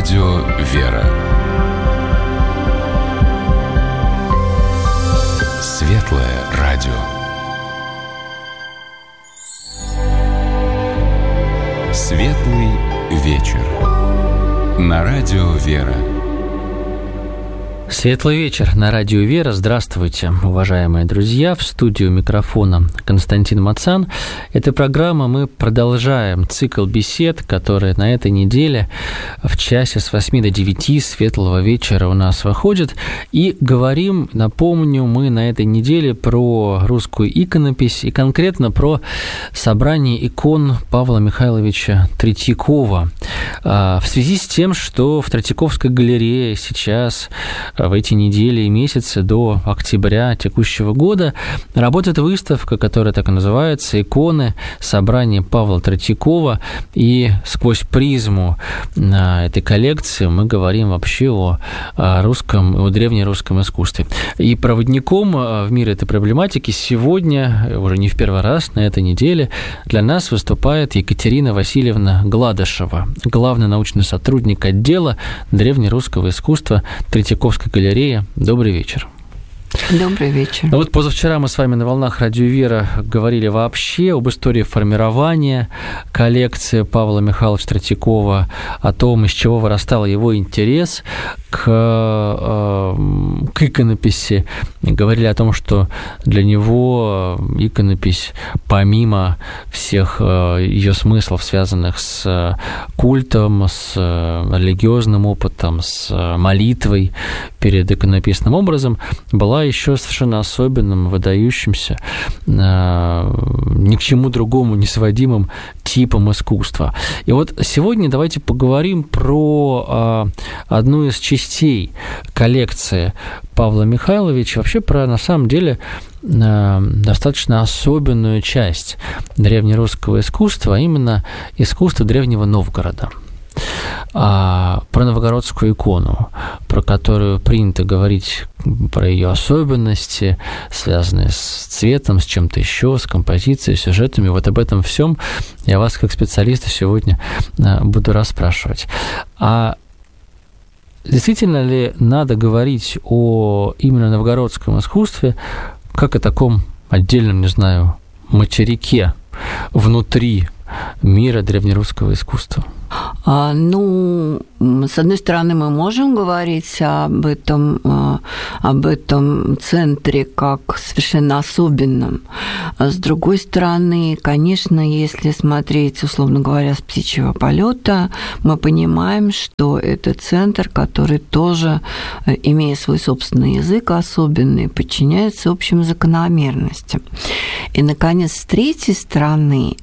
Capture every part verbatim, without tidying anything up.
радио «Вера». Светлое радио. Светлый вечер. На радио «Вера». Светлый вечер на радио «Вера». Здравствуйте, уважаемые друзья. В студию микрофона Константин Мацан. Эта программа, мы продолжаем цикл бесед, которые на этой неделе в часе с восьми до девяти светлого вечера у нас выходят. И говорим, напомню, мы на этой неделе про русскую иконопись и конкретно про собрание икон Павла Михайловича Третьякова. В связи с тем, что в Третьяковской галерее сейчас в эти недели и месяцы до октября текущего года работает выставка, которая так и называется «Иконы. Собрание Павла Третьякова». И сквозь призму этой коллекции мы говорим вообще о русском, о древнерусском искусстве. И проводником в мире этой проблематики сегодня, уже не в первый раз на этой неделе, для нас выступает Екатерина Васильевна Гладышева, главный научный сотрудник отдела древнерусского искусства Третьяковской галереи. Добрый вечер. Добрый вечер. Ну вот позавчера мы с вами на волнах радио «Вера» говорили вообще об истории формирования коллекции Павла Михайловича Третьякова, о том, из чего вырастал его интерес к, к иконописи. Говорили о том, что для него иконопись, помимо всех ее смыслов, связанных с культом, с религиозным опытом, с молитвой перед иконописным образом, была еще совершенно особенным, выдающимся, ни к чему другому не сводимым типом искусства. И вот сегодня давайте поговорим про одну из частей коллекции Павла Михайловича, вообще про, на самом деле, достаточно особенную часть древнерусского искусства, а именно искусство Древнего Новгорода. А, про новгородскую икону, про которую принято говорить, про ее особенности, связанные с цветом, с чем-то еще, с композицией, сюжетами. Вот об этом всем я вас, как специалиста, сегодня буду расспрашивать. А действительно ли надо говорить о именно новгородском искусстве как о таком отдельном, не знаю, материке внутри мира древнерусского искусства? А, ну, с одной стороны, мы можем говорить об этом, об этом центре как совершенно особенном. А с другой стороны, конечно, если смотреть, условно говоря, с птичьего полета, мы понимаем, что это центр, который тоже, имея свой собственный язык особенный, подчиняется общим закономерностям. И, наконец, с третьей стороны,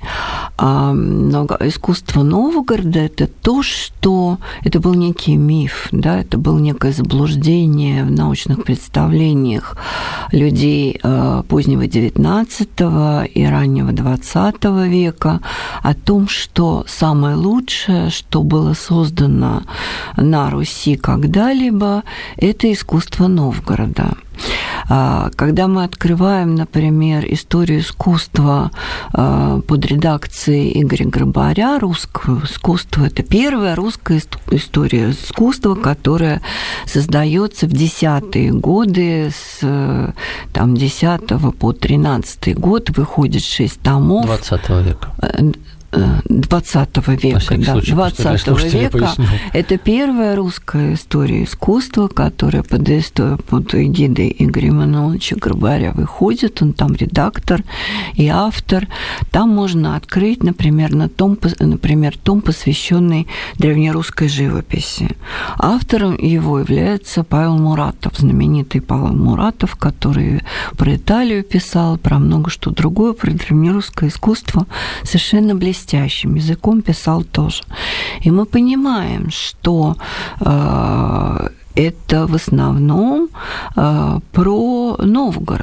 искусство Новгорода – это то, что это был некий миф, да, это было некое заблуждение в научных представлениях людей позднего девятнадцатого и раннего двадцатого века о том, что самое лучшее, что было создано на Руси когда-либо, это искусство Новгорода. Когда мы открываем, например, историю искусства под редакцией Игоря Грабаря, русского искусства, это первая русская история искусства, которая создается в десятые годы, с там, десятого по тринадцатый год, выходит шесть томов. двадцатого века. двадцатого века, да, случай, двадцатого века. Это первая русская история искусства, которая под, под эгидой Игоря Эммануиловича Грабаря выходит. Он там редактор и автор. Там можно открыть, например, на том, например, том, посвященный древнерусской живописи. Автором его является Павел Муратов, знаменитый Павел Муратов, который про Италию писал, про много что другое, про древнерусское искусство совершенно блестяще. Блестящим языком писал тоже. И мы понимаем, что э, это в основном э, про Новгород,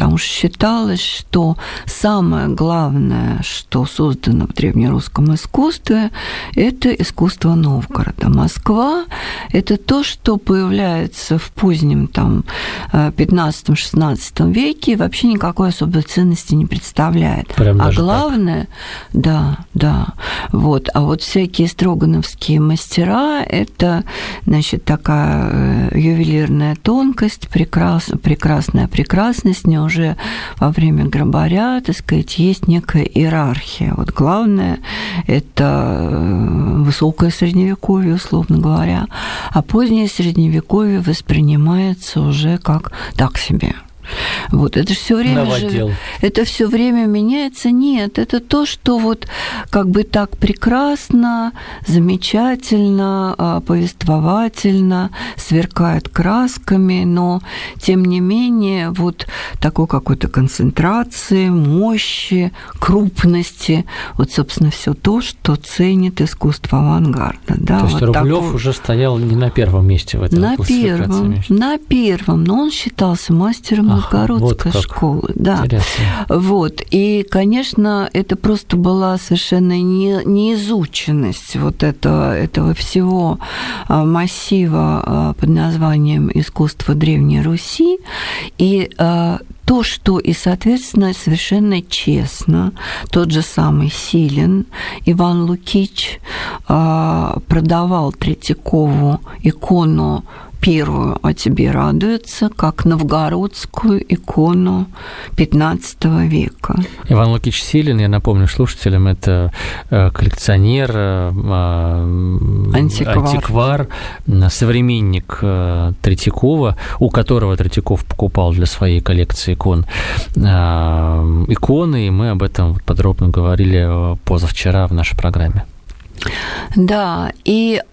потому что считалось, что самое главное, что создано в древнерусском искусстве, это искусство Новгорода. Москва – это то, что появляется в позднем там, пятнадцатом-шестнадцатом веке и вообще никакой особой ценности не представляет. Прям а даже главное, так. да, да, вот, а вот всякие строгановские мастера – это, значит, такая ювелирная тонкость, прекрас, прекрасная прекрасность, не уже во время Грабаря, так сказать, есть некая иерархия. Вот главное – это высокое средневековье, условно говоря, а позднее средневековье воспринимается уже как так себе. Вот, это все время же, это все время меняется. Нет, это то, что вот как бы так прекрасно, замечательно, повествовательно, сверкает красками, но тем не менее вот такой какой-то концентрации, мощи, крупности, вот, собственно, все то, что ценит искусство авангарда. Да, то есть вот Рублёв такой... уже стоял не на первом месте в этой на первом, на первом, но он считался мастером новгородской вот школы, да. Интересно. Вот. И, конечно, это просто была совершенно не, неизученность вот этого, этого всего массива под названием искусство Древней Руси. И то, что и, соответственно, совершенно честно, тот же самый Силин Иван Лукич продавал Третьякову икону первую «О тебе радуется», как новгородскую икону пятнадцатого века. Иван Лукич Силин, я напомню слушателям, это коллекционер, антиквар, антиквар современник Третьякова, у которого Третьяков покупал для своей коллекции икон иконы, и мы об этом подробно говорили позавчера в нашей программе. Да, и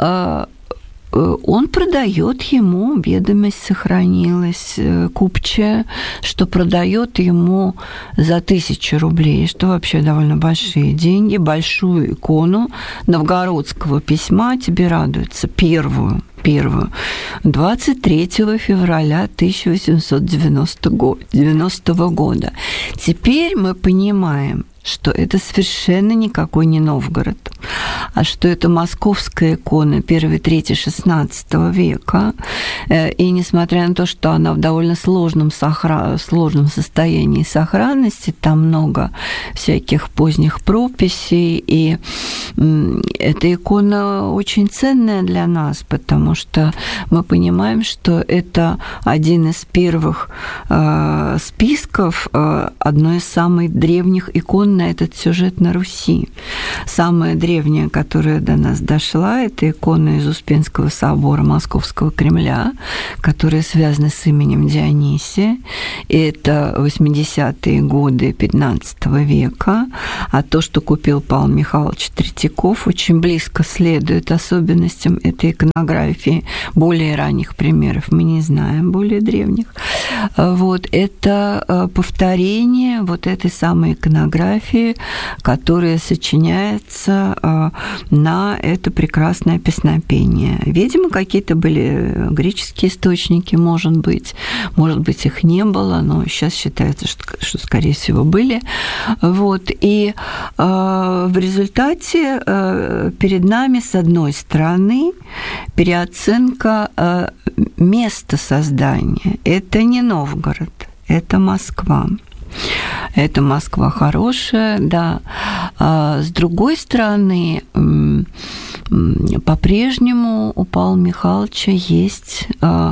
он продает ему, ведомость сохранилась, купчая, что продает ему за тысячу рублей, что вообще довольно большие деньги, большую икону новгородского письма «Тебе радуется», первую. Первую. двадцать третьего февраля тысяча восемьсот девяностого года. Теперь мы понимаем, что это совершенно никакой не Новгород, а что это московская икона первой трети шестнадцатого века. И несмотря на то, что она в довольно сложном, сохра... сложном состоянии сохранности, там много всяких поздних прописей, и эта икона очень ценная для нас, потому что мы понимаем, что это один из первых э, списков э, одной из самых древних икон на этот сюжет на Руси. Самая древняя, которая до нас дошла, это икона из Успенского собора Московского Кремля, которая связана с именем Дионисия. Это восьмидесятые годы пятнадцатого века. А то, что купил Павел Михайлович Третьяков, очень близко следует особенностям этой иконографии. Более ранних примеров мы не знаем, более древних. Вот. Это повторение вот этой самой иконографии, которая сочиняется на это прекрасное песнопение. Видимо, какие-то были греческие источники, может быть, может быть, их не было, но сейчас считается, что, что скорее всего, были. Вот. И э, в результате э, перед нами, с одной стороны, переоценка э, места создания. Это не Новгород, это Москва. Это Москва хорошая, да. А с другой стороны, по-прежнему у Павла Михайловича есть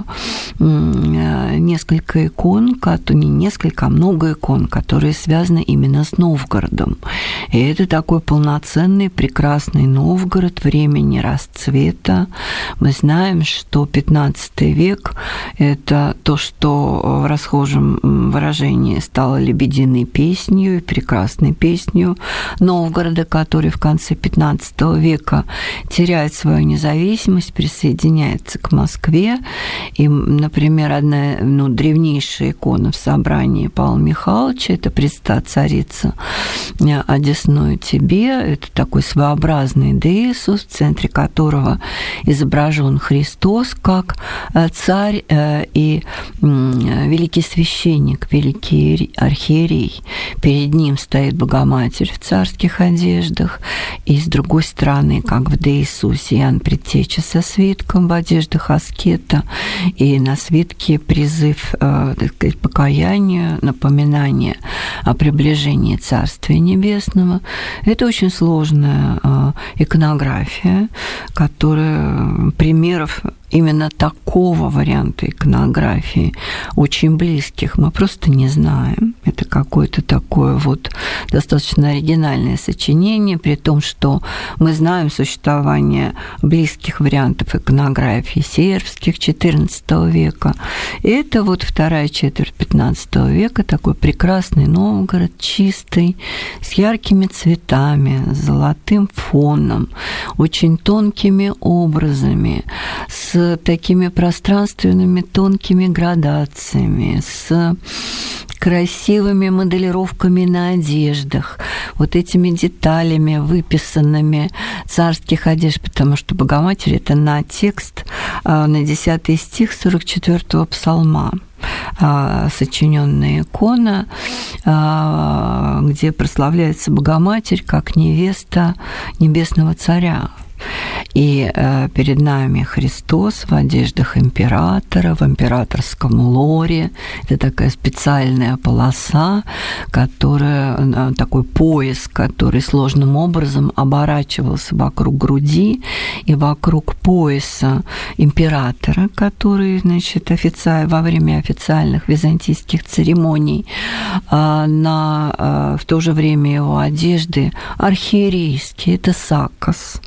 несколько икон, не несколько, а много икон, которые связаны именно с Новгородом. И это такой полноценный, прекрасный Новгород времени расцвета. Мы знаем, что пятнадцатый век – это то, что в расхожем выражении стало лебединой песнью, прекрасной песнью Новгорода, который в конце пятнадцатого века теряет свою независимость, присоединяется к Москве. И, например, одна ну, древнейшая икона в собрании Павла Михайловича – это «Преста царица, одесную тебе». Это такой своеобразный деисус, в центре которого изображен Христос как царь и великий священник, великий архиерей. Перед ним стоит Богоматерь в царских одеждах, и с другой стороны, как в Деисусе, Иоанн Предтеча со свитком в одеждах аскета, и на свитке призыв, так сказать, покаянию, напоминание о приближении Царствия Небесного. Это очень сложная иконография, которая примеров именно такого варианта иконографии, очень близких, мы просто не знаем. Это какое-то такое вот достаточно оригинальное сочинение, при том, что мы знаем существование близких вариантов иконографии сербских четырнадцатого века. И это вот вторая четверть пятнадцатого века, такой прекрасный Новгород, чистый, с яркими цветами, с золотым фоном, очень тонкими образами, с с такими пространственными тонкими градациями, с красивыми моделировками на одеждах, вот этими деталями, выписанными царских одежд, потому что Богоматерь – это на текст, на десятый стих сорок четвёртого псалма, сочиненная икона, где прославляется Богоматерь как невеста небесного царя. И э, перед нами Христос в одеждах императора, в императорском лоре. Это такая специальная полоса, которая, такой пояс, который сложным образом оборачивался вокруг груди и вокруг пояса императора, который, значит, офици... во время официальных византийских церемоний э, на, э, в то же время его одежды архиерейские, это саккос.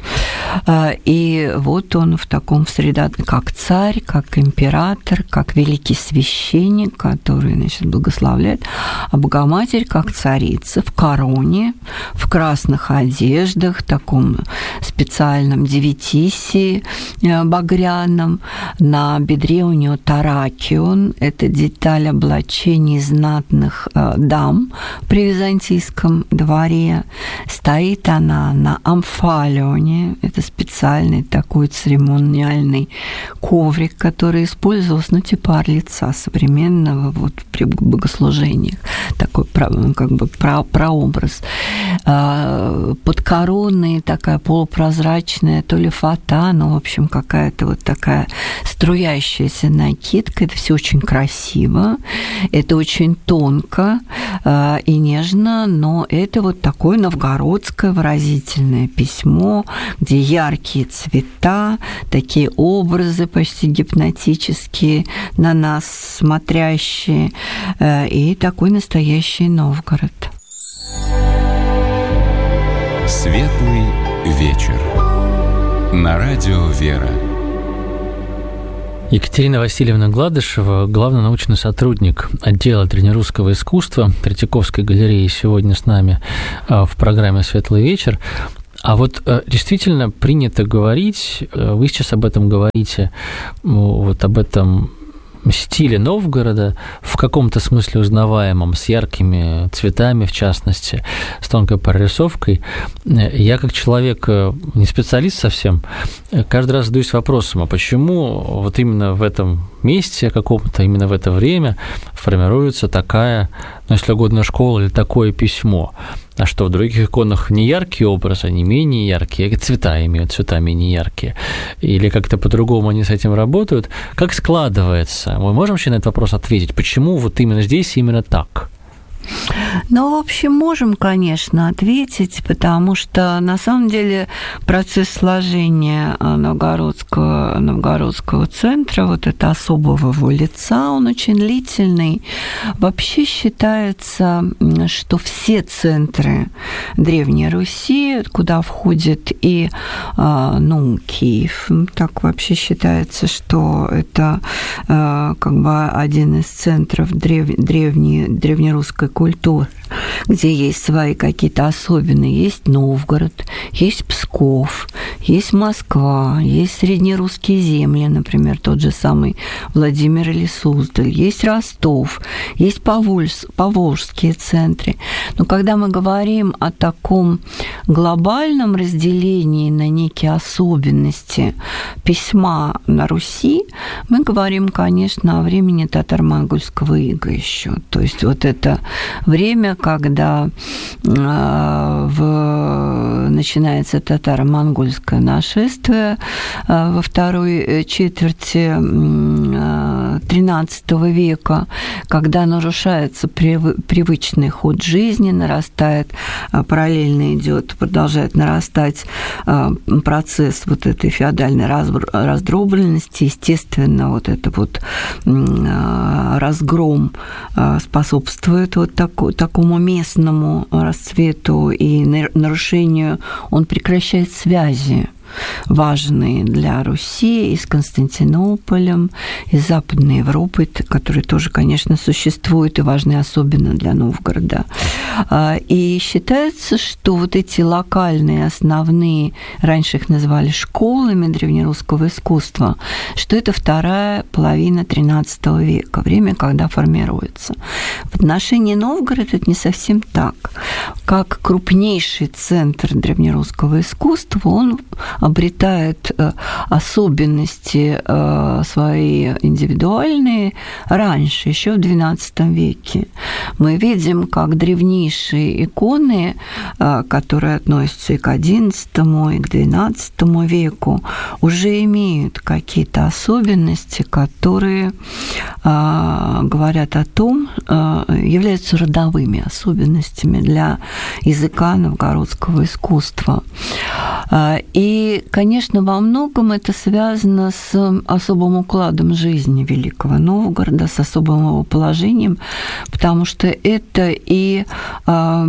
И вот он в таком среда, как царь, как император, как великий священник, который, значит, благословляет, а Богоматерь как царица в короне, в красных одеждах, таком специальном девятисии багряном. На бедре у нее таракион, это деталь облачений знатных дам при византийском дворе. Стоит она на амфалионе, это специальный такой церемониальный коврик, который использовался, ну, типа орлица современного вот при богослужениях. Такой как бы прообраз. Под короной такая полупрозрачная, то ли фата, ну, в общем, какая-то вот такая струящаяся накидка. Это все очень красиво, это очень тонко и нежно, но это вот такое новгородское выразительное письмо, где яркие цвета, такие образы почти гипнотические, на нас смотрящие, и такой настоящий Новгород. Светлый вечер. На радио «Вера». Екатерина Васильевна Гладышева, главный научный сотрудник отдела древнерусского искусства Третьяковской галереи, сегодня с нами в программе «Светлый вечер». А вот действительно принято говорить, вы сейчас об этом говорите, вот об этом стиле Новгорода, в каком-то смысле узнаваемом, с яркими цветами, в частности, с тонкой прорисовкой. Я, как человек, не специалист совсем, каждый раз задаюсь вопросом, а почему вот именно в этом месте каком-то, именно в это время формируется такая, ну, если угодно, школа или такое письмо? А что, в других иконах не яркие образы, они менее яркие, цвета имеют, цвета менее яркие? Или как-то по-другому они с этим работают? Как складывается? Мы можем вообще на этот вопрос ответить? Почему вот именно здесь именно так? Ну, в общем, можем, конечно, ответить, потому что, на самом деле, процесс сложения новгородского, новгородского центра, вот это особого его лица, он очень длительный. Вообще считается, что все центры Древней Руси, куда входит и, ну, Киев, так вообще считается, что это как бы один из центров древ... древней, древнерусской культуры, где есть свои какие-то особенные. Есть Новгород, есть Псков, есть Москва, есть среднерусские земли, например, тот же самый Владимир или Суздаль, есть Ростов, есть Повольс, поволжские центры. Но когда мы говорим о таком глобальном разделении на некие особенности письма на Руси, мы говорим, конечно, о времени татаро-монгольского ига еще. То есть вот это время, когда в... начинается татаро-монгольское нашествие во второй четверти тринадцатого века, когда нарушается привычный ход жизни, нарастает, параллельно идет, продолжает нарастать процесс вот этой феодальной раздробленности. Естественно, вот это вот разгром способствует вот таку, такому местному расцвету и нарушению, он прекращает связи важные для Руси и с Константинополем, и с Западной Европой, которые тоже, конечно, существуют и важны особенно для Новгорода. И считается, что вот эти локальные, основные, раньше их называли школами древнерусского искусства, что это вторая половина тринадцатого века, время, когда формируется. В отношении Новгорода это не совсем так. Как крупнейший центр древнерусского искусства, он обретает особенности свои индивидуальные раньше, еще в двенадцатом веке. Мы видим, как древнейшие иконы, которые относятся и к одиннадцатому, и к двенадцатому веку, уже имеют какие-то особенности, которые говорят о том, являются родовыми особенностями для языка новгородского искусства. И, конечно, во многом это связано с особым укладом жизни Великого Новгорода, с особым его положением, потому что это и это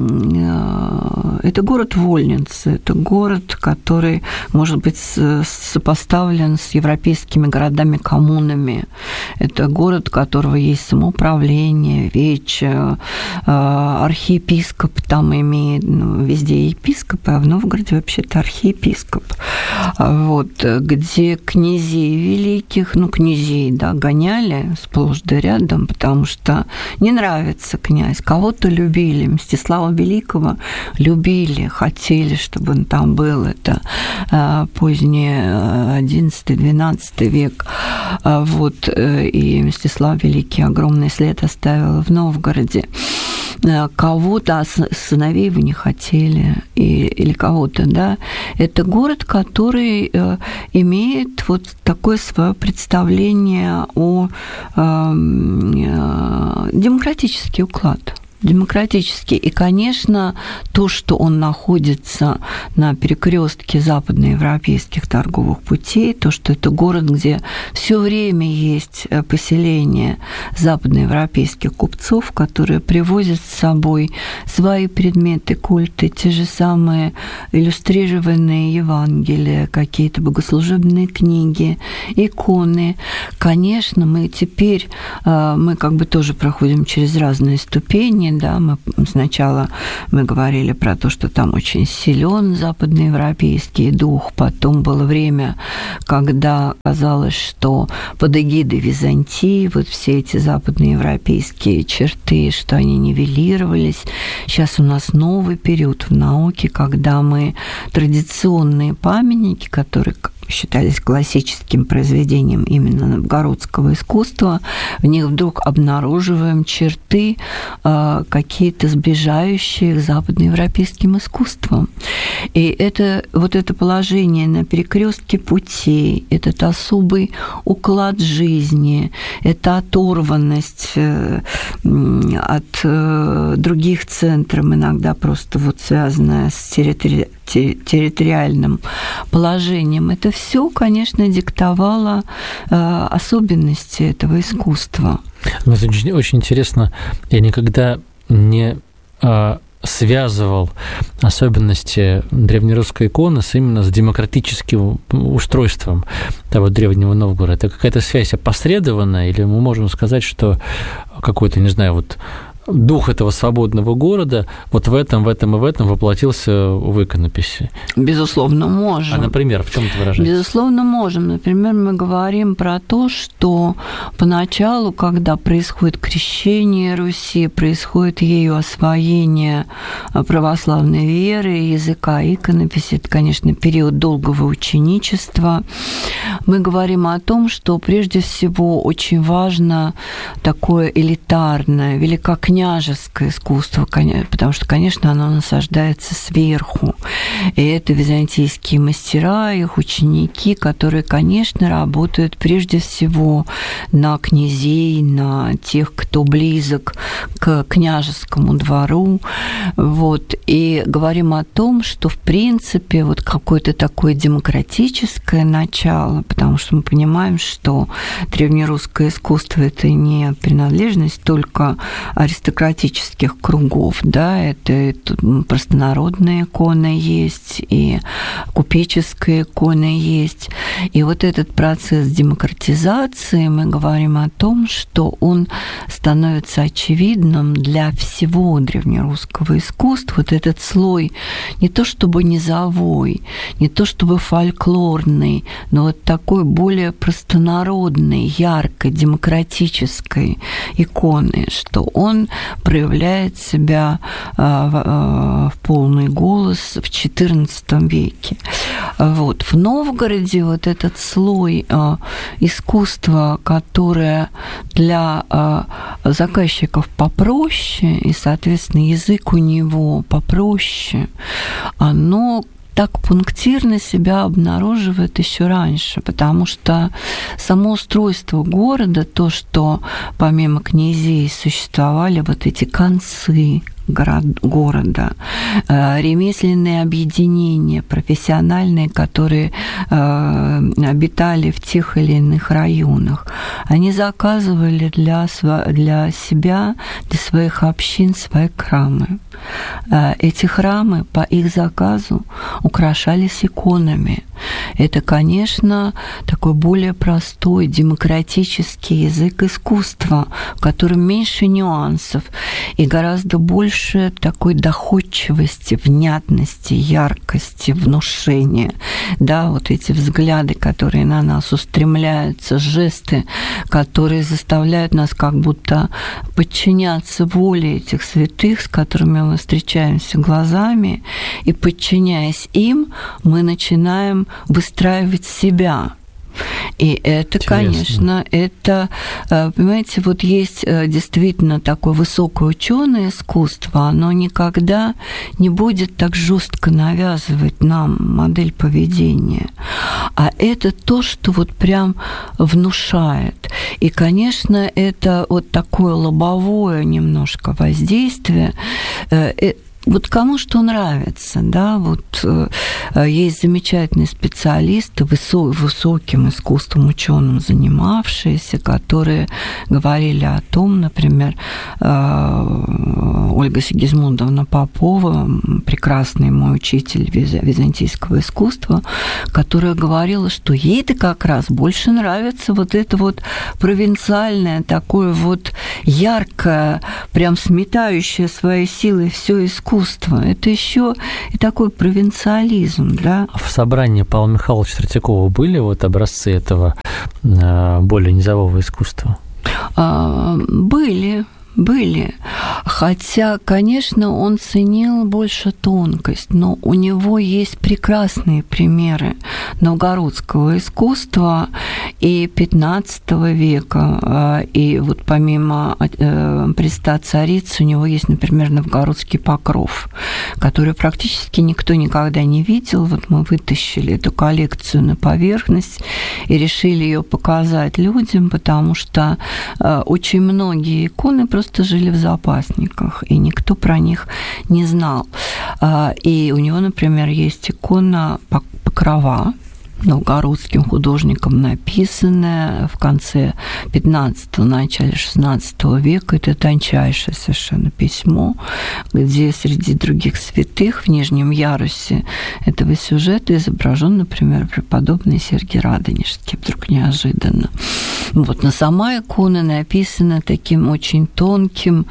город вольницы, это город, который может быть сопоставлен с европейскими городами-коммунами. Это город, у которого есть самоуправление, вече, архиепископ там имеет, ну, везде епископы, а в Новгороде вообще-то архиепископ. Вот, где князей великих, ну, князей, да, гоняли сплошь да рядом, потому что не нравится князь. Кого-то любили, Мстислава Великого любили, хотели, чтобы он там был. Это поздний одиннадцатый-двенадцатый век. Вот, и Мстислав Великий огромный след оставил в Новгороде. Кого-то, а сыновей вы не хотели, и, или кого-то, да, это город, который э, имеет вот такое свое представление о э, э, демократический уклад. Демократический. И, конечно, то, что он находится на перекрестке западноевропейских торговых путей, то, что это город, где все время есть поселение западноевропейских купцов, которые привозят с собой свои предметы культа, те же самые иллюстрированные Евангелия, какие-то богослужебные книги, иконы. Конечно, мы теперь, мы как бы тоже проходим через разные ступени. Да, мы сначала мы говорили про то, что там очень силен западноевропейский дух, потом было время, когда казалось, что под эгидой Византии вот все эти западноевропейские черты, что они нивелировались. Сейчас у нас новый период в науке, когда мы традиционные памятники, которые считались классическим произведением именно новгородского искусства, в них вдруг обнаруживаем черты э, какие-то сближающие с западноевропейским искусством. И это, вот это положение на перекрестке путей, этот особый уклад жизни, эта оторванность э, от э, других центров, иногда просто вот связанная с территори- территориальным положением, это все, конечно, диктовало э, особенности этого искусства. Очень, очень интересно, я никогда не э, связывал особенности древнерусской иконы с именно с демократическим устройством того древнего Новгорода. Это какая-то связь опосредованная, или мы можем сказать, что какой-то, не знаю, вот дух этого свободного города вот в этом, в этом и в этом воплотился в иконописи? Безусловно, можем. А, например, в чем это выражается? Безусловно, можем. Например, мы говорим про то, что поначалу, когда происходит крещение Руси, происходит ею освоение православной веры, языка иконописи, это, конечно, период долгого ученичества, мы говорим о том, что прежде всего очень важно такое элитарное, великокняжеское искусство, потому что, конечно, оно насаждается сверху. И это византийские мастера, их ученики, которые, конечно, работают прежде всего на князей, на тех, кто близок к княжескому двору. Вот. И говорим о том, что, в принципе, вот какое-то такое демократическое начало, потому что мы понимаем, что древнерусское искусство – это не принадлежность только аристократических кругов, да, это, это простонародная икона есть, и купеческая икона есть. И вот этот процесс демократизации, мы говорим о том, что он становится очевидным для всего древнерусского искусства. Вот этот слой не то чтобы низовой, не то чтобы фольклорный, но вот такой более простонародной, яркой, демократической иконы, что он проявляет себя в полный голос в четырнадцатом веке. Вот. В Новгороде вот этот слой искусства, которое для заказчиков попроще, и, соответственно, язык у него попроще, оно так пунктирно себя обнаруживает еще раньше, потому что само устройство города, то, что помимо князей существовали вот эти концы города, ремесленные объединения, профессиональные, которые обитали в тех или иных районах, они заказывали для, для себя, для своих общин свои храмы. Эти храмы по их заказу украшались иконами. Это, конечно, такой более простой демократический язык искусства, в котором меньше нюансов и гораздо больше такой доходчивости, внятности, яркости, внушения. Да, вот эти взгляды, которые на нас устремляются, жесты, которые заставляют нас как будто подчиняться воле этих святых, с которыми мы встречаемся глазами, и, подчиняясь им, мы начинаем выстраивать себя. И это, интересно. Конечно, это, понимаете, вот есть действительно такое высокое ученое искусство, оно никогда не будет так жестко навязывать нам модель поведения, а это то, что вот прям внушает. И, конечно, это вот такое лобовое немножко воздействие. Вот кому что нравится, да, вот э, есть замечательные специалисты, высо- высоким искусством, ученым занимавшиеся, которые говорили о том, например, э, Ольга Сигизмундовна Попова, прекрасный мой учитель виз- византийского искусства, которая говорила, что ей-то как раз больше нравится вот это вот провинциальное, такое вот яркое, прям сметающее своей силой все искусство. Это еще и такой провинциализм, да. В собрании Павла Михайловича Третьякова были вот образцы этого более низового искусства? А, были. Были. Хотя, конечно, он ценил больше тонкость, но у него есть прекрасные примеры новгородского искусства и пятнадцатого века. И вот помимо Преста царицы у него есть, например, новгородский покров, который практически никто никогда не видел. Вот мы вытащили эту коллекцию на поверхность и решили ее показать людям, потому что очень многие иконы просто просто жили в запасниках, и никто про них не знал. И у него, например, есть икона Покрова, новгородским художником написанная в конце пятнадцатого, начале шестнадцатого века. Это тончайшее совершенно письмо, где среди других святых в нижнем ярусе этого сюжета изображен, например, преподобный Сергий Радонежский, вдруг неожиданно. Вот, но сама икона написана таким очень тонким,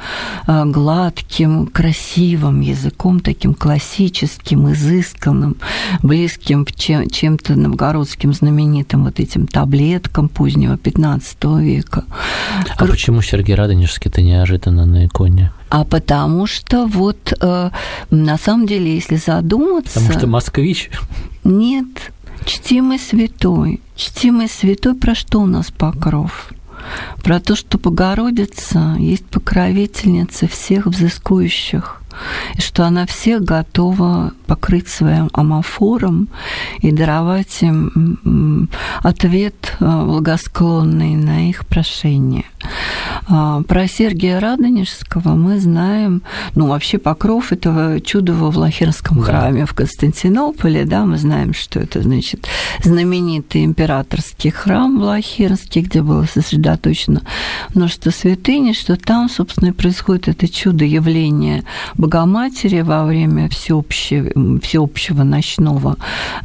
гладким, красивым языком, таким классическим, изысканным, близким чем- чем-то новгородским знаменитым вот этим таблеткам позднего пятнадцатого века. А почему Сергий Радонежский-то неожиданно на иконе? А потому что вот э, на самом деле, если задуматься... Потому что москвич? Нет, чтимый святой. Чтимый святой, про что у нас покров? Про то, что Богородица есть покровительница всех взыскующих, и что она всех готова покрыть своим амофором и даровать им ответ благосклонный на их прошение. Про Сергия Радонежского мы знаем, ну, вообще покров этого чуда во Влахерском да. храме в Константинополе, да, мы знаем, что это, значит, знаменитый императорский храм Влахерский, где было сосредоточено множество святынь, что там, собственно, и происходит это чудо явления Богоматери во время всеобщего, всеобщего ночного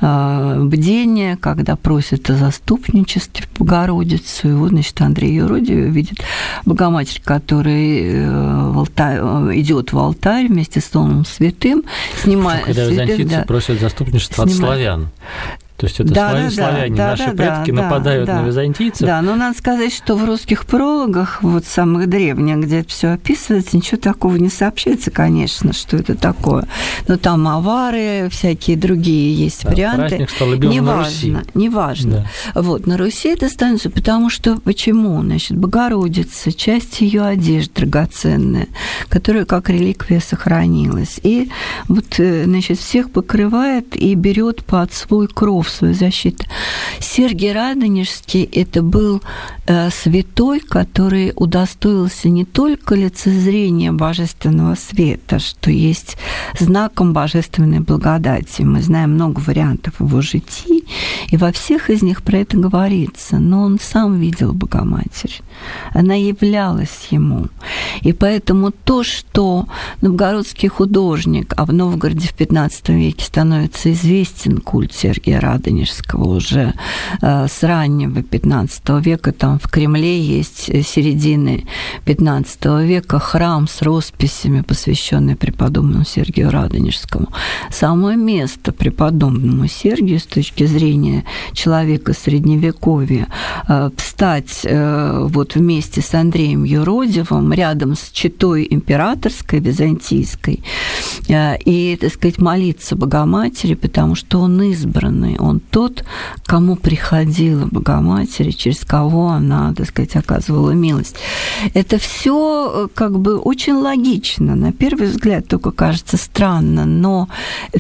э, бдения, когда просят о заступничестве в Богородицу. И вот, значит, Андрей Юродивый видит Богоматерь, который в алтарь, идет в алтарь вместе с Домом Святым, снимая... Когда византийцы да, просят заступничество снимает... от славян. То есть это да, славяне, да, славяне да, наши да, предки да, нападают да, на византийцев. Да, но надо сказать, что в русских прологах, вот самых древних, где это все описывается, ничего такого не сообщается, конечно, что это такое. Но там авары, всякие другие есть да, варианты. Праздник Столыбил на Руси. Неважно. Да. Вот, на Руси это становится, потому что почему? Значит, Богородица, часть ее одежды драгоценная, которая как реликвия сохранилась. И вот, значит, всех покрывает и берет под свой кров, свою защиту. Сергий Радонежский – это был э, святой, который удостоился не только лицезрения божественного света, что есть знаком божественной благодати. Мы знаем много вариантов его житий, и во всех из них про это говорится. Но он сам видел Богоматерь. Она являлась ему. И поэтому то, что новгородский художник, а в Новгороде в пятнадцатом веке становится известен культ Сергия Радонежского уже э, с раннего пятнадцатого века, там в Кремле есть середины пятнадцатого века храм с росписями, посвященный преподобному Сергию Радонежскому. Само место преподобному Сергию с точки зрения человека Средневековья э, встать э, вот вместе с Андреем Юродивым рядом с четой императорской, византийской, э, и, так сказать, молиться Богоматери, потому что он избранный, он тот, кому приходила Богоматерь, через кого она, так сказать, оказывала милость. Это все как бы очень логично. На первый взгляд только кажется странно, но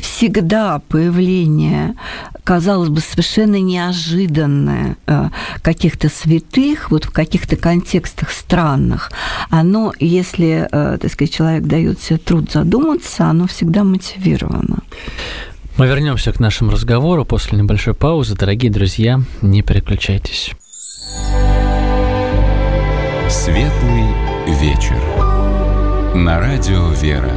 всегда появление, казалось бы, совершенно неожиданное каких-то святых, вот в каких-то контекстах странных, оно, если, так сказать, человек дает себе труд задуматься, оно всегда мотивировано. Мы вернемся к нашему разговору после небольшой паузы. Дорогие друзья, не переключайтесь. Светлый вечер. На радио «Вера».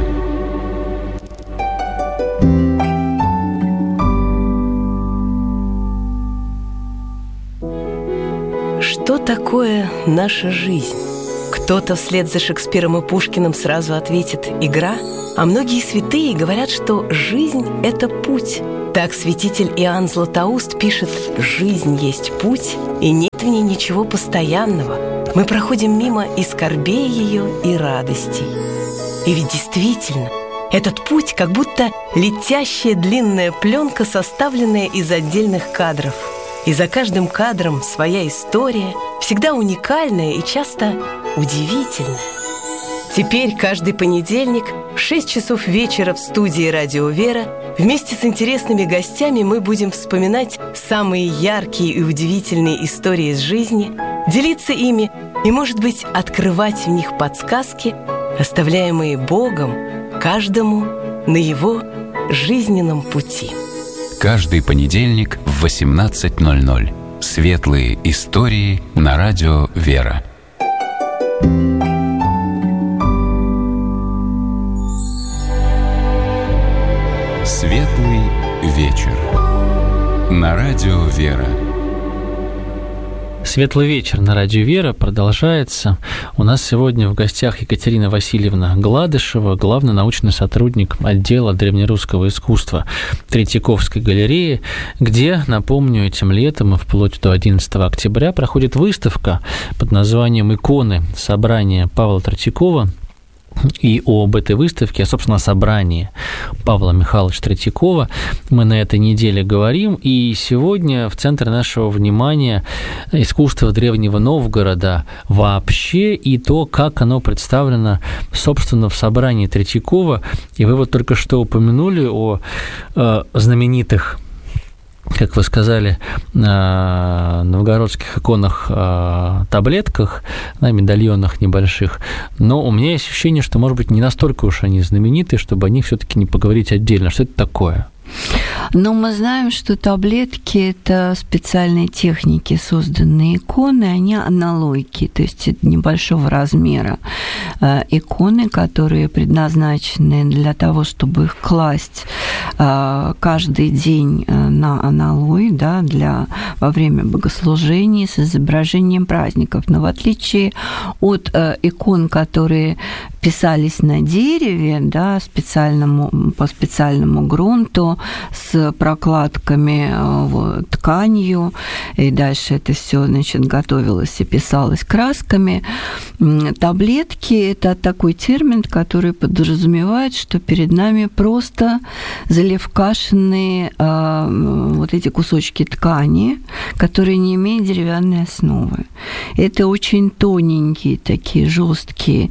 Что такое наша жизнь? Кто-то вслед за Шекспиром и Пушкиным сразу ответит «игра», а многие святые говорят, что жизнь – это путь. Так святитель Иоанн Златоуст пишет: «Жизнь есть путь, и нет в ней ничего постоянного. Мы проходим мимо и скорбей ее, и радостей». И ведь действительно, этот путь как будто летящая длинная пленка, составленная из отдельных кадров. И за каждым кадром своя история, всегда уникальная и часто удивительная. Теперь каждый понедельник в шесть часов вечера в студии «Радио Вера» вместе с интересными гостями мы будем вспоминать самые яркие и удивительные истории из жизни, делиться ими и, может быть, открывать в них подсказки, оставляемые Богом каждому на его жизненном пути. Каждый понедельник в восемнадцать ноль ноль. Светлые истории на радио «Вера». Светлый вечер. На радио «Вера». Светлый вечер на радио «Вера» продолжается. У нас сегодня в гостях Екатерина Васильевна Гладышева, главный научный сотрудник отдела древнерусского искусства Третьяковской галереи, где, напомню, этим летом и вплоть до одиннадцатого октября проходит выставка под названием «Иконы. Собрание Павла Третьякова». И об этой выставке, а, собственно, о собрании Павла Михайловича Третьякова мы на этой неделе говорим. И сегодня в центре нашего внимания искусство Древнего Новгорода вообще и то, как оно представлено, собственно, в собрании Третьякова. И вы вот только что упомянули о э, знаменитых, как вы сказали, новгородских иконах, таблетках, на медальонах небольших, но у меня есть ощущение, что, может быть, не настолько уж они знаменитые, чтобы о них все-таки не поговорить отдельно. Что это такое? Но мы знаем, что таблетки – это специальные техники, созданные иконы, они аналойки, то есть это небольшого размера иконы, которые предназначены для того, чтобы их класть каждый день на аналой, да, для, во время богослужений с изображением праздников. Но в отличие от икон, которые писались на дереве, да, специальному, по специальному грунту, с прокладками вот, тканью, и дальше это все, значит, готовилось и писалось красками. Таблетки – это такой термин, который подразумевает, что перед нами просто заливкашенные э, вот эти кусочки ткани, которые не имеют деревянной основы. Это очень тоненькие, такие жесткие,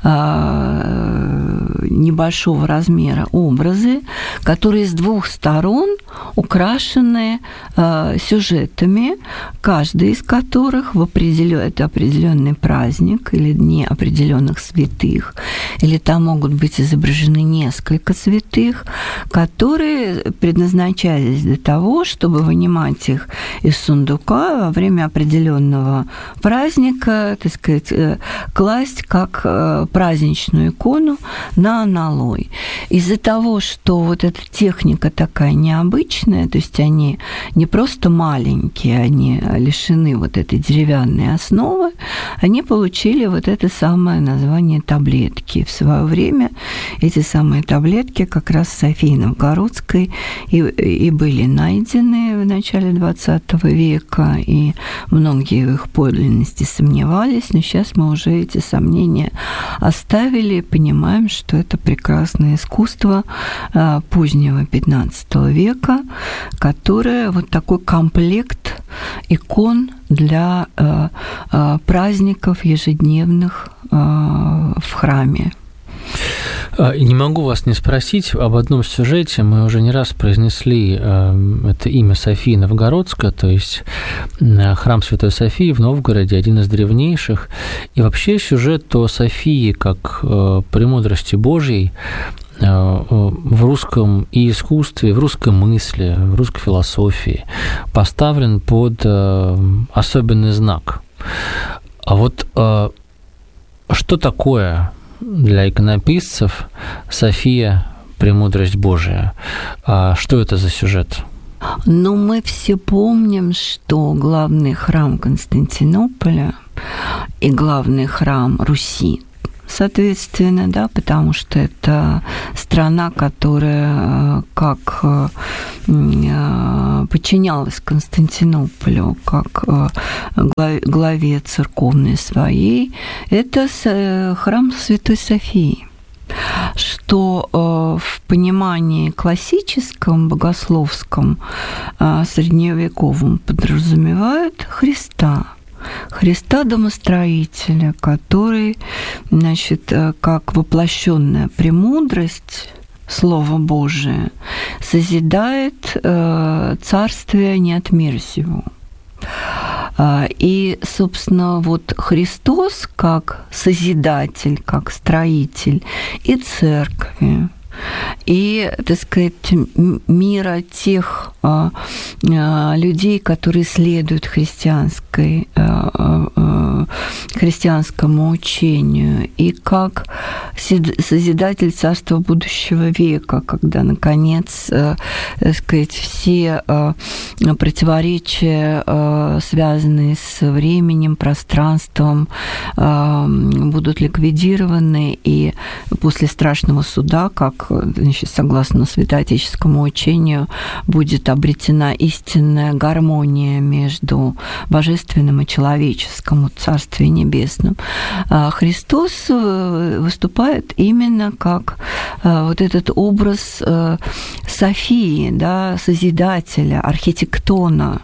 э, небольшого размера образы, которые с двух сторон украшены э, сюжетами, каждый из которых в определен... это определенный праздник или дни определенных святых, или там могут быть изображены несколько святых, которые предназначались для того, чтобы вынимать их из сундука во время определенного праздника, так сказать, класть как праздничную икону на аналой. Из-за того, что вот эта техника такая необычная, то есть они не просто маленькие, они лишены вот этой деревянной основы, они получили вот это самое название таблетки. В свое время эти самые таблетки как раз в Софии Новгородской и, и были найдены в начале двадцатого века, и многие в их подлинности сомневались, но сейчас мы уже эти сомнения оставили и понимаем, что это прекрасное искусство позднего пятнадцатого века, которое вот такой комплект икон для э, э, праздников ежедневных э, в храме. Не могу вас не спросить об одном сюжете. Мы уже не раз произнесли это имя Софии Новгородская, то есть храм Святой Софии в Новгороде, один из древнейших. И вообще сюжет о Софии как премудрости Божьей в русском и искусстве, в русской мысли, в русской философии поставлен под особенный знак. А вот что такое для иконописцев София «Премудрость Божия»? Что это за сюжет? Ну, мы все помним, что главный храм Константинополя и главный храм Руси, соответственно, да, потому что это страна, которая как подчинялась Константинополю, как главе церковной своей, это храм Святой Софии, что в понимании классическом, богословском, средневековом подразумевает Христа, Христа-домостроителя, который, значит, как воплощенная премудрость Слова Божие созидает царствие не от мира сего. И, собственно, вот Христос как созидатель, как строитель и церкви, и, так сказать, мира тех а, а, людей, которые следуют христианской а, а, христианскому учению и как созидатель царства будущего века, когда, наконец, так сказать, все противоречия, связанные с временем, пространством, будут ликвидированы, и после страшного суда, как, значит, согласно святоотеческому учению, будет обретена истинная гармония между божественным и человеческим в Царстве Небесном. Христос выступает именно как вот этот образ Софии, да, Созидателя, архитектона,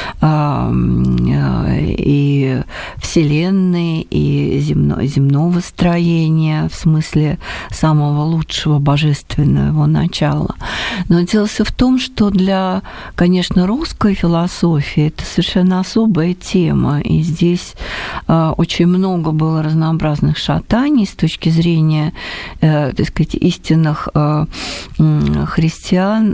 и Вселенной, и земно, земного строения, в смысле самого лучшего божественного начала. Но дело все в том, что для, конечно, русской философии это совершенно особая тема, и здесь очень много было разнообразных шатаний с точки зрения, так сказать, истинных христиан,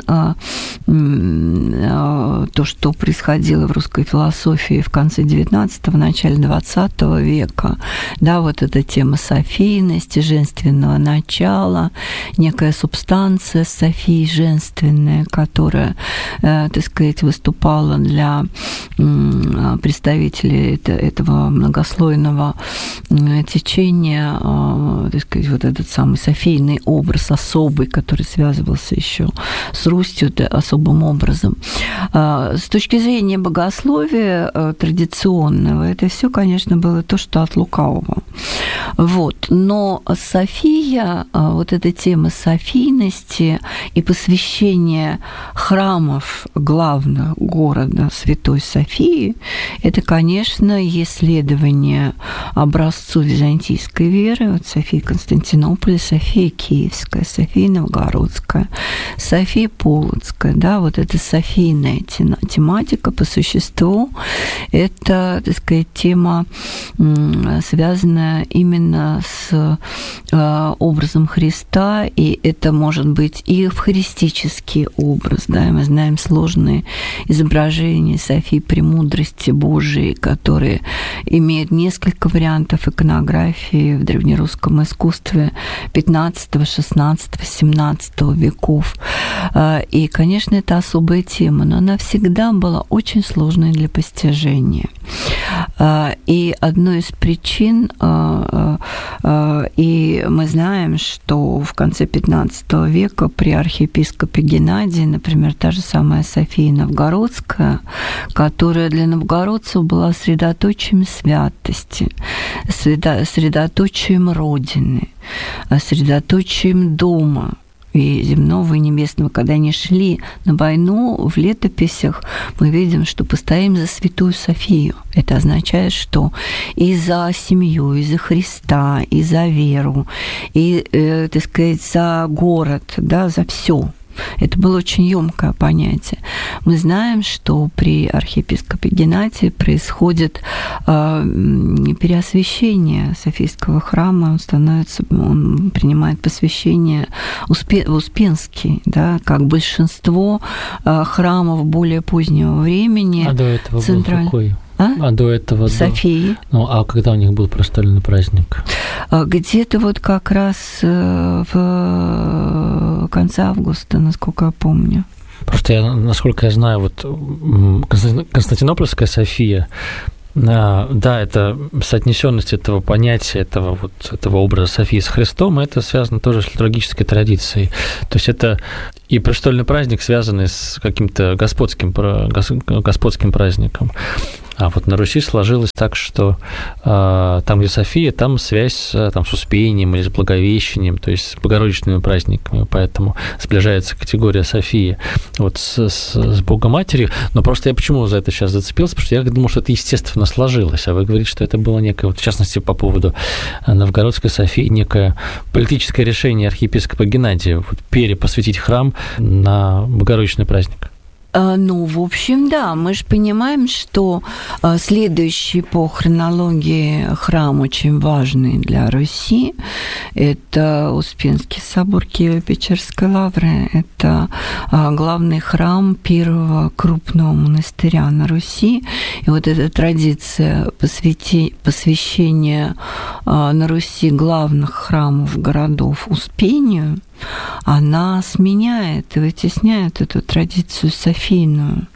то, что происходило в русской философии в конце девятнадцатого, начале двадцатого века. Да, вот эта тема софийности, женственного начала, некая субстанция Софии женственная, которая, так сказать, выступала для представителей этого многослойного течения, так сказать, вот этот самый софийный образ особый, который связывался еще с Русью особым образом. С точки зрения богословия традиционного, это все, конечно, было то, что от лукавого. Вот. Но София, вот эта тема софийности и посвящения храмов главных города Святой Софии, это, конечно, исследование образцу византийской веры, вот София Константинополя, София Киевская, София Новгородская, София Полоцкая, да, вот эта софийная тематика по существу, это, так сказать, тема, связанная именно с образом Христа, и это может быть и евхаристический образ, да, и мы знаем сложные изображения Софии Премудрости Божией, которые имеют несколько вариантов иконографии в древнерусском искусстве пятнадцатого, шестнадцатого, семнадцатого веков. И, конечно, это особая тема, но она всегда была очень сложной для постижения. И одной из причин, и мы знаем, что в конце пятнадцатого века при архиепископе Геннадии, например, та же самая София Новгородская, которая для новгородцев была средоточием святости, средоточием Родины, средоточием дома, и земного, и небесного. Когда они шли на войну, в летописях мы видим, что постоим за Святую Софию. Это означает, что и за семью, и за Христа, и за веру, и, э, так сказать, за город, да, за все. Это было очень ёмкое понятие. Мы знаем, что при архиепископе Геннадии происходит э, переосвящение Софийского храма, он становится, он принимает посвящение Успе, Успенский, да, как большинство э, храмов более позднего времени. А до этого централь... был какой? А? а до этого... Софии. До... Ну, а когда у них был престольный праздник? Где-то вот как раз в конце августа, насколько я помню. Просто я, насколько я знаю, вот Константинопольская София, да, это соотнесенность этого понятия, этого, вот, этого образа Софии с Христом, это связано тоже с литургической традицией. То есть это и престольный праздник, связанный с каким-то господским, господским праздником. А вот на Руси сложилось так, что э, там, где София, там связь там, с Успением или с Благовещением, то есть с богородичными праздниками, поэтому сближается категория Софии вот, с, с, с Богоматерью. Но просто я почему за это сейчас зацепился? Потому что я думал, что это естественно сложилось, а вы говорите, что это было некое, вот, в частности, по поводу Новгородской Софии, некое политическое решение архиепископа Геннадия вот, перепосвятить храм на богородичный праздник. Ну, в общем, да, мы же понимаем, что следующий по хронологии храм очень важный для Руси – это Успенский собор Киево-Печерской лавры. Это главный храм первого крупного монастыря на Руси. И вот эта традиция посвяти... посвящения на Руси главных храмов городов Успению, она сменяет и вытесняет эту традицию софийную.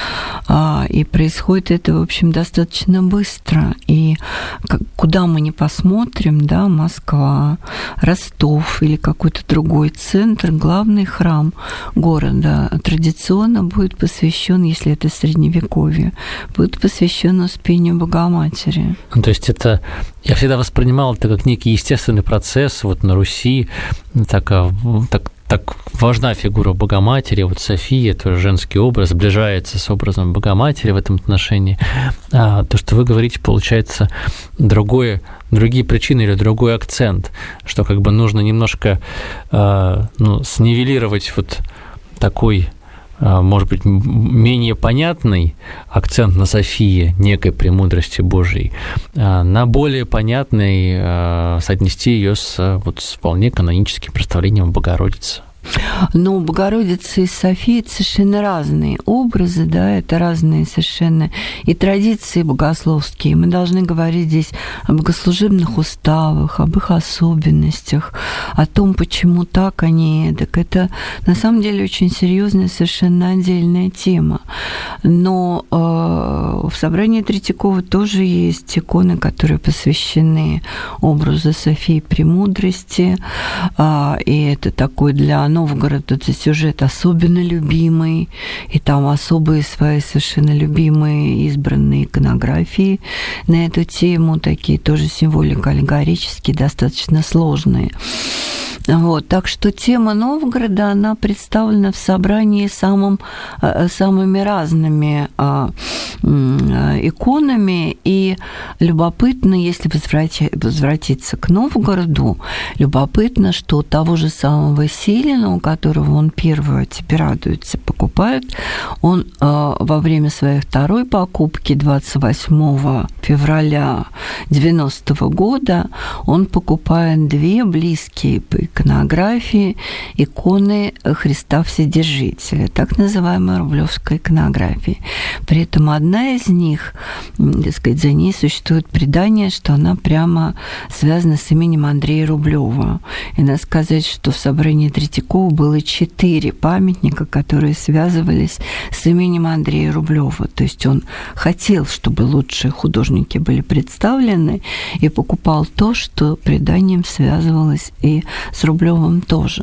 И происходит это, в общем, достаточно быстро. И куда мы ни посмотрим, да, Москва, Ростов или какой-то другой центр, главный храм города традиционно будет посвящен, если это Средневековье, будет посвящен Успению Богоматери. Ну, то есть это, я всегда воспринимал это как некий естественный процесс вот на Руси, так, так Так важна фигура Богоматери, вот София, тоже женский образ, сближается с образом Богоматери в этом отношении. А то, что вы говорите, получается другое, другие причины или другой акцент, что как бы нужно немножко ну, снивелировать вот такой, может быть, менее понятный акцент на Софии, некой премудрости Божией, на более понятный соотнести ее с, вот, с вполне каноническим представлением Богородицы. Ну, Богородица и София – это совершенно разные образы, да, это разные совершенно и традиции богословские. Мы должны говорить здесь о богослужебных уставах, об их особенностях, о том, почему так, а не эдак. Это, на самом деле, очень серьезная, совершенно отдельная тема. Но э, в собрании Третьякова тоже есть иконы, которые посвящены образу Софии Премудрости, э, и это такой для Новгород, это сюжет особенно любимый, и там особые свои совершенно любимые избранные иконографии на эту тему, такие тоже символико-аллегорические, достаточно сложные. Вот, так что тема Новгорода, она представлена в собрании самым, самыми разными а, иконами, и любопытно, если возврати, возвратиться к Новгороду, любопытно, что у того же самого Силина, у которого он первую, тебе радуется, покупает, он а, во время своей второй покупки двадцать восьмого февраля девяностого года он покупает две близкие по иконографии иконы Христа Вседержителя, так называемая рублевская иконография. При этом одна из них, так сказать, за ней существует предание, что она прямо связана с именем Андрея Рублева. И надо сказать, что в собрании Третьякова было четыре памятника, которые связывались с именем Андрея Рублева. То есть он хотел, чтобы лучшие художники были представлены, и покупал то, что преданием связывалось и с Рублевым тоже.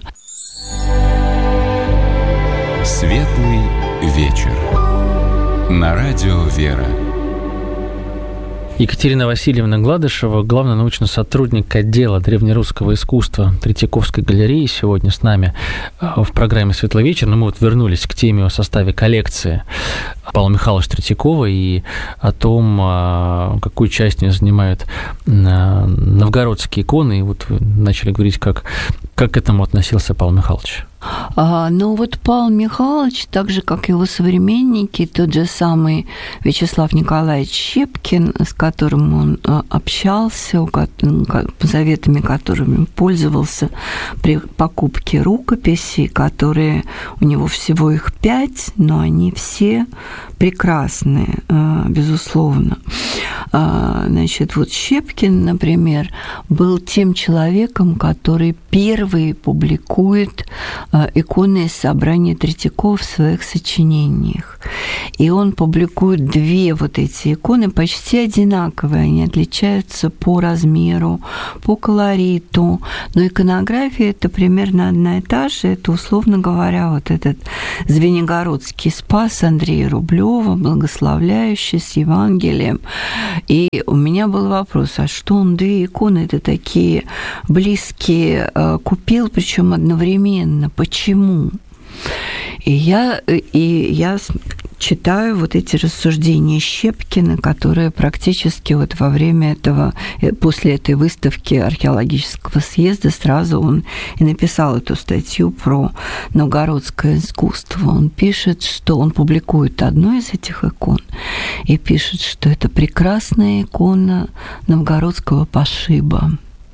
Светлый вечер. На радио «Вера». Екатерина Васильевна Гладышева, главный научный сотрудник отдела древнерусского искусства Третьяковской галереи, сегодня с нами в программе «Светлый вечер». Но мы вот вернулись к теме о составе коллекции Павла Михайловича Третьякова и о том, какую часть не занимают новгородские иконы. И вот вы начали говорить, как, как к этому относился Павел Михайлович. А, ну вот Павел Михайлович, так же, как его современники, тот же самый Вячеслав Николаевич Щепкин, с которым он общался, заветами которыми пользовался при покупке рукописей, которые у него всего их пять, но они все прекрасные, безусловно. Значит, вот Щепкин, например, был тем человеком, который первый публикует иконы из собрания Третьякова в своих сочинениях. И он публикует две вот эти иконы почти одинаковые, они отличаются по размеру, по колориту, но иконография это примерно одна и та же, это, условно говоря, вот этот Звенигородский Спас Андрея Рублева, благословляющий с Евангелием. И у меня был вопрос, а что он две иконы-то такие близкие купил, причем одновременно? Почему? И я, и я читаю вот эти рассуждения Щепкина, которые практически вот во время этого, после этой выставки археологического съезда сразу он и написал эту статью про новгородское искусство. Он пишет, что он публикует одну из этих икон и пишет, что это прекрасная икона новгородского пошиба,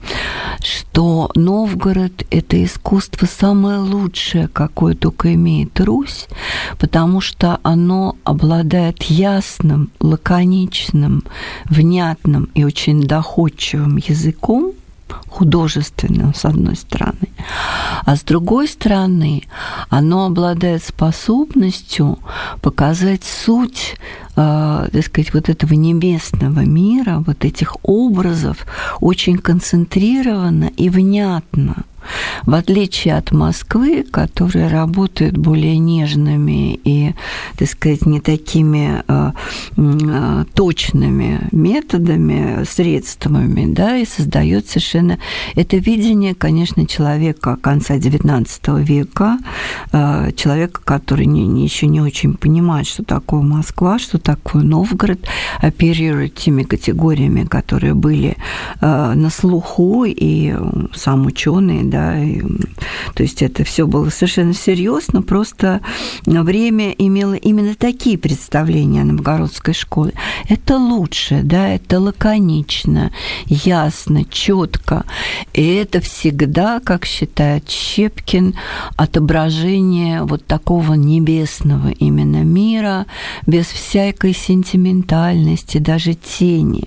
что Новгород – это искусство самое лучшее, какое только имеет Русь, потому что оно обладает ясным, лаконичным, внятным и очень доходчивым языком, художественным, с одной стороны, а с другой стороны, оно обладает способностью показать суть, э, так сказать, вот этого небесного мира, вот этих образов очень концентрированно и внятно. В отличие от Москвы, которая работает более нежными и, так сказать, не такими э, э, точными методами, средствами, да, и создает совершенно это видение, конечно, человека конца девятнадцатого века, э, человека, который не, не, еще не очень понимает, что такое Москва, что такое Новгород, оперирует теми категориями, которые были э, на слуху, и сам ученый, да, и, то есть это все было совершенно серьезно, просто время имело именно такие представления о новгородской школе. Это лучше, да, это лаконично, ясно, четко, и это всегда, как считает Щепкин, отображение вот такого небесного именно мира, без всякой сентиментальности, даже тени.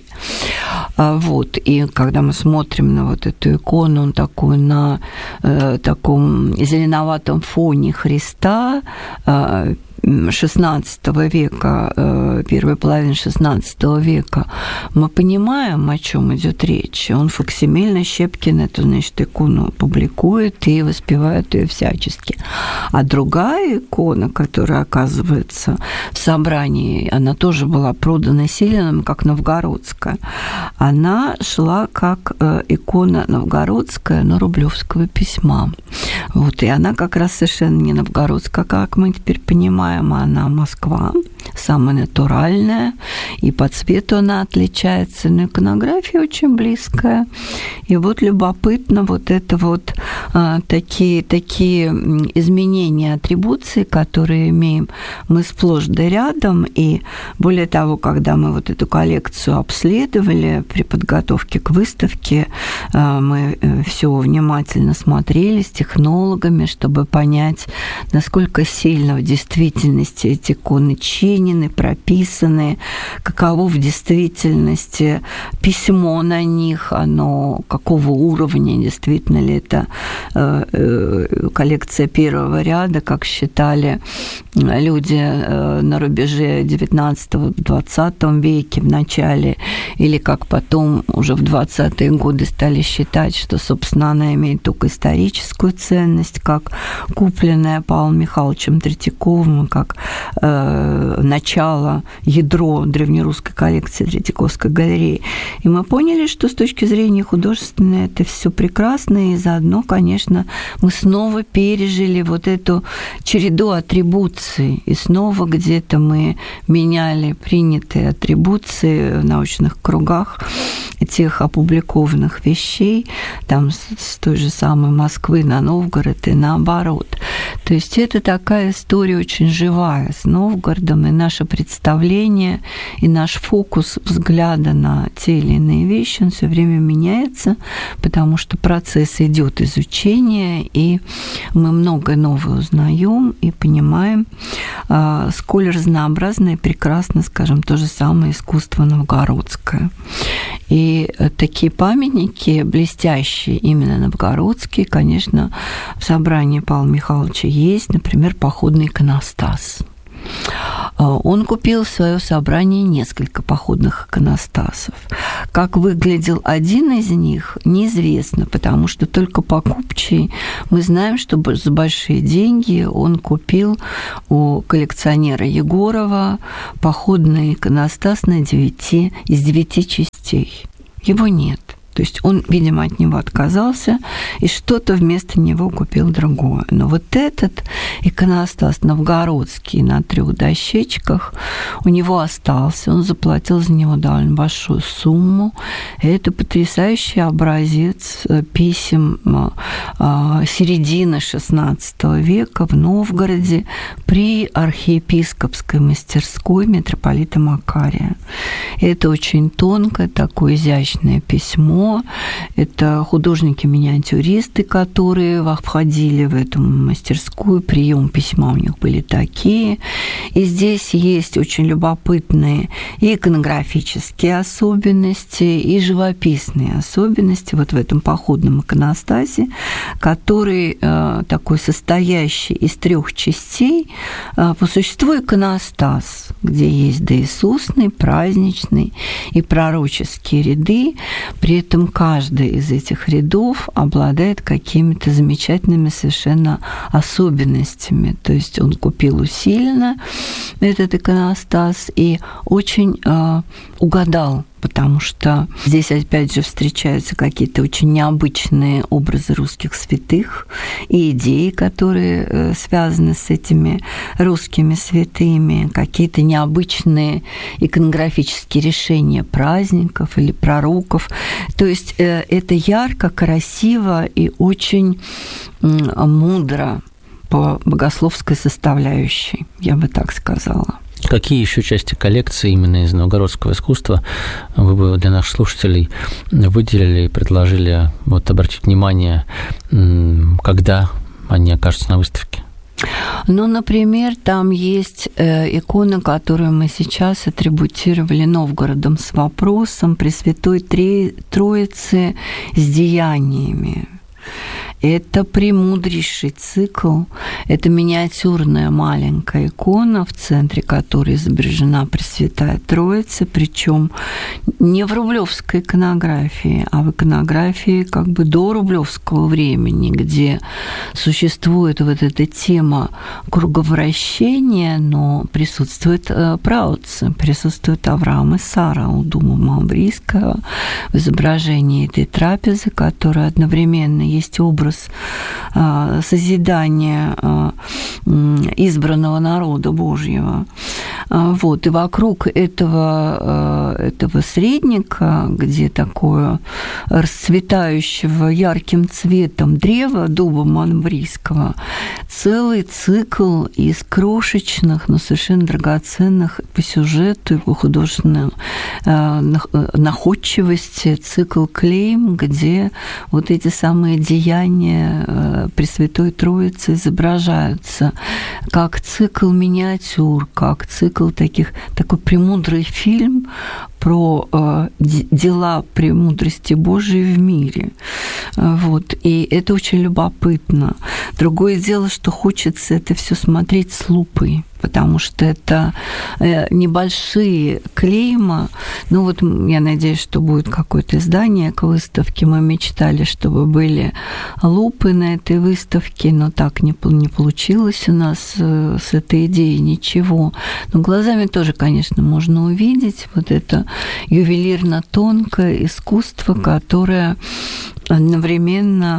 Вот, и когда мы смотрим на вот эту икону, он такой на э, таком зеленоватом фоне Христа, э, шестнадцатого века, первой половины шестнадцатого века, мы понимаем, о чем идет речь. Он факсимильно, Щепкин эту, значит, икону публикует и воспевает ее всячески. А другая икона, которая оказывается в собрании, она тоже была продана Силиным, как новгородская. Она шла как икона новгородская, но Рублевского письма. Вот, и она как раз совершенно не новгородская, как мы теперь понимаем, она Москва, самая натуральная, и по цвету она отличается, но иконография очень близкая. И вот любопытно вот это вот а, такие, такие изменения атрибуции, которые имеем мы сплошь да рядом, и более того, когда мы вот эту коллекцию обследовали при подготовке к выставке, а, мы все внимательно смотрели с технологами, чтобы понять, насколько сильно в действительности эти иконы чинены, прописаны, каково в действительности письмо на них, оно какого уровня, действительно ли это коллекция первого ряда, как считали люди на рубеже девятнадцатого-двадцатого веке в начале, или как потом уже в двадцатые годы стали считать, что, собственно, она имеет только историческую ценность, как купленная Павлом Михайловичем Третьяковым, как э, начало, ядро древнерусской коллекции Третьяковской галереи. И мы поняли, что с точки зрения художественной это все прекрасно, и заодно, конечно, мы снова пережили вот эту череду атрибуций, и снова где-то мы меняли принятые атрибуции в научных кругах тех опубликованных вещей, там с той же самой Москвы на Новгород и наоборот. То есть это такая история очень живая с Новгородом, и наше представление, и наш фокус взгляда на те или иные вещи, он все время меняется, потому что процесс идет изучения, и мы многое новое узнаем и понимаем, сколь разнообразно и прекрасно, скажем, то же самое искусство новгородское. И такие памятники блестящие, именно новгородские, конечно, в собрании Павла Михайловича есть, например, походный иконостас. Он купил в свое собрание несколько походных иконостасов. Как выглядел один из них, неизвестно, потому что только по купчей мы знаем, что за большие деньги он купил у коллекционера Егорова походный иконостас на девяти, из девяти частей. Его нет. То есть он, видимо, от него отказался и что-то вместо него купил другое. Но вот этот иконостас новгородский на трех дощечках у него остался. Он заплатил за него довольно большую сумму. И это потрясающий образец писем середины шестнадцатого века в Новгороде при архиепископской мастерской митрополита Макария. Это очень тонкое, такое изящное письмо. Это художники-миниатюристы, которые входили в эту мастерскую. Прием письма у них были такие. И здесь есть очень любопытные и иконографические особенности, и живописные особенности вот в этом походном иконостасе, который э, такой состоящий из трех частей. Э, по существу иконостас, где есть доиисусный, праздничный и пророческие ряды. При этом каждый из этих рядов обладает какими-то замечательными совершенно особенностями. То есть он купил усиленно этот иконостас и очень э, угадал, потому что здесь, опять же, встречаются какие-то очень необычные образы русских святых и идеи, которые связаны с этими русскими святыми, какие-то необычные иконографические решения праздников или пророков. То есть это ярко, красиво и очень мудро по богословской составляющей, я бы так сказала. Какие еще части коллекции именно из новгородского искусства вы бы для наших слушателей выделили и предложили вот обратить внимание, когда они окажутся на выставке? Ну, например, там есть икона, которую мы сейчас атрибутировали Новгородом с вопросом Пресвятой Троицы с деяниями. Это премудрейший цикл, это миниатюрная маленькая икона, в центре которой изображена Пресвятая Троица, причем не в рублевской иконографии, а в иконографии как бы до рублевского времени, где существует вот эта тема круговращения, но присутствуют праотцы, присутствует Авраам и Сара у дома Маврийского в изображении этой трапезы, которая одновременно есть образ созидания избранного народа Божьего. Вот. И вокруг этого, этого средника, где такое расцветающего ярким цветом древа дуба маврийского, целый цикл из крошечных, но совершенно драгоценных по сюжету и по художественной находчивости цикл клейм, где вот эти самые деяния Пресвятой Троицы изображаются как цикл миниатюр, как цикл таких, такой премудрый фильм про э, дела премудрости Божией в мире. Вот. И это очень любопытно. Другое дело, что хочется это все смотреть с лупой, потому что это небольшие клейма. Ну вот я надеюсь, что будет какое-то издание к выставке. Мы мечтали, чтобы были лупы на этой выставке, но так не, не получилось у нас с этой идеей ничего. Но глазами тоже, конечно, можно увидеть вот это ювелирно-тонкое искусство, которое одновременно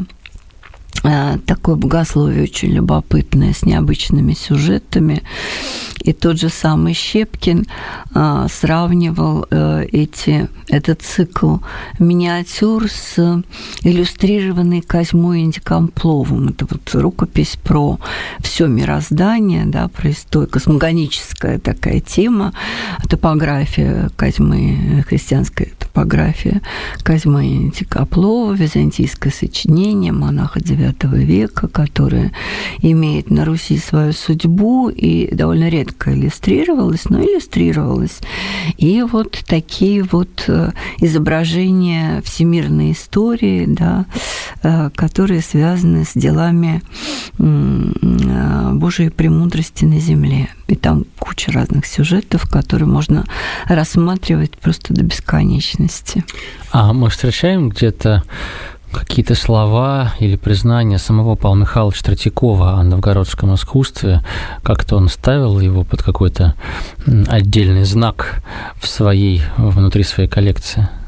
такое богословие очень любопытное, с необычными сюжетами. И тот же самый Щепкин а, сравнивал а, эти, этот цикл миниатюр с иллюстрированной Козьмой Индикампловым. Это вот рукопись про все мироздание, да, про историю, космогоническая такая тема, топография Козьмы, христианская топография Козьмы Индикамплова, византийское сочинение монаха девятого века, которое имеет на Руси свою судьбу и довольно редко иллюстрировалась, но иллюстрировалась. И вот такие вот изображения всемирной истории, да, которые связаны с делами Божией премудрости на земле. И там куча разных сюжетов, которые можно рассматривать просто до бесконечности. А мы встречаем где-то какие-то слова или признания самого Павла Михайловича Третьякова о новгородском искусстве? Как-то он ставил его под какой-то отдельный знак в своей, внутри своей коллекции?